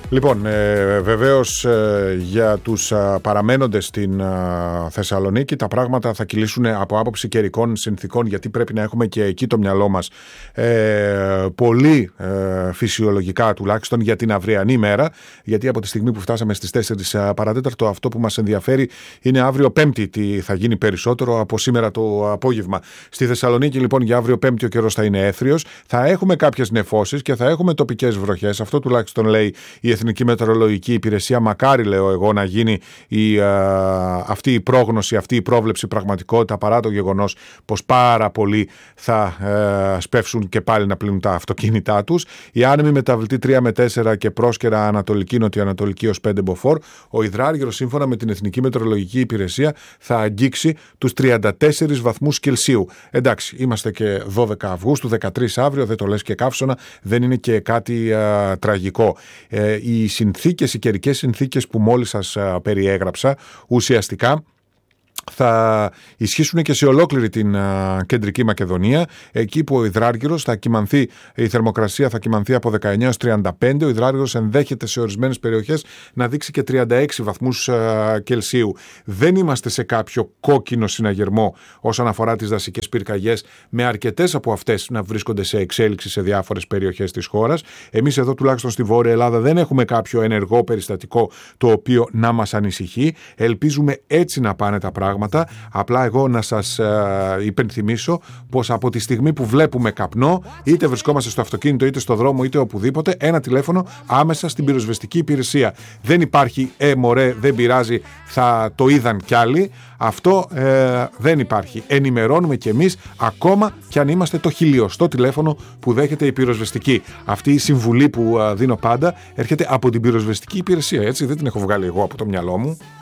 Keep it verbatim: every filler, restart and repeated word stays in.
Λοιπόν, ε, βεβαίως ε, για τους ε, παραμένοντες στην ε, Θεσσαλονίκη τα πράγματα θα κυλήσουν από άποψη καιρικών συνθήκων, γιατί πρέπει να έχουμε και εκεί το μυαλό μας ε, πολύ ε, φυσιολογικά, τουλάχιστον για την αυριανή μέρα, γιατί από τη στιγμή που φτάσαμε στις τέσσερις παρατέταρτο, αυτό που μας ενδιαφέρει είναι αύριο Πέμπτη τι θα γίνει περισσότερο από σήμερα το απόγευμα. Στη Θεσσαλονίκη λοιπόν για αύριο Πέμπτη ο καιρός θα είναι έθριος, θα έχουμε κάποιες νεφώσεις και θα έχουμε τοπικές βροχές, αυτό τουλάχιστον λέει η Εθνική Μετεωρολογική Υπηρεσία. Μακάρι, λέω εγώ, να γίνει η, α, αυτή η πρόγνωση, αυτή η πρόβλεψη πραγματικότητα, παρά το γεγονός πως πάρα πολλοί θα α, σπεύσουν και πάλι να πλύνουν τα αυτοκίνητά τους. Η άνεμη μεταβλητή τρία με τέσσερα και πρόσκαιρα ανατολική, νοτιοανατολική ως πέντε μποφόρ. Ο υδράργυρος, σύμφωνα με την Εθνική Μετεωρολογική Υπηρεσία, θα αγγίξει τους τριάντα τέσσερις βαθμούς Κελσίου. Εντάξει, είμαστε και δώδεκα Αυγούστου, δεκατρείς αύριο, δεν το λες και καύσωνα, δεν είναι και κάτι α, τραγικό. Ε, οι συνθήκες, οι καιρικές συνθήκες που μόλις σας περιέγραψα ουσιαστικά θα ισχύσουν και σε ολόκληρη την α, κεντρική Μακεδονία, εκεί που ο υδράργυρος θα κυμανθεί, η θερμοκρασία θα κυμανθεί από δεκαεννιά έως τριάντα πέντε, ο υδράργυρος ενδέχεται σε ορισμένες περιοχές να δείξει και τριάντα έξι βαθμούς α, Κελσίου. Δεν είμαστε σε κάποιο κόκκινο συναγερμό όσον αφορά τις δασικές πυρκαγιές, με αρκετές από αυτές να βρίσκονται σε εξέλιξη σε διάφορες περιοχές της χώρας. Εμείς εδώ τουλάχιστον στη Βόρεια Ελλάδα δεν έχουμε κάποιο ενεργό περιστατικό το οποίο να μας ανησυχεί. Ελπίζουμε έτσι να πάνε τα πράγματα. Απλά εγώ να σας ε, υπενθυμίσω πως από τη στιγμή που βλέπουμε καπνό, είτε βρισκόμαστε στο αυτοκίνητο είτε στο δρόμο είτε οπουδήποτε, ένα τηλέφωνο άμεσα στην πυροσβεστική υπηρεσία. Δεν υπάρχει «ε μωρέ, δεν πειράζει, θα το είδαν κι άλλοι». Αυτό ε, δεν υπάρχει. Ενημερώνουμε κι εμείς, ακόμα κι αν είμαστε το χιλιοστό τηλέφωνο που δέχεται η πυροσβεστική. Αυτή η συμβουλή που ε, δίνω πάντα έρχεται από την πυροσβεστική υπηρεσία, έτσι, δεν την έχω βγάλει εγώ από το μυαλό μου.